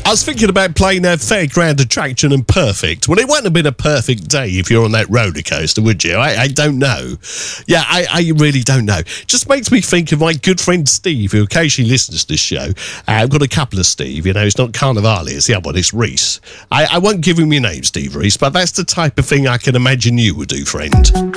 I was thinking about playing a fairground attraction and perfect. Well, it wouldn't have been a perfect day if you're on that roller coaster, would you? I don't know. Yeah, I really don't know. Just makes me think of my good friend Steve, who occasionally listens to this show. I've got a couple of Steve, you know. It's not Carnivale, it's the other one, it's Reese. I won't give him your name, Steve Reese, but that's the type of thing I can imagine you would do, friend.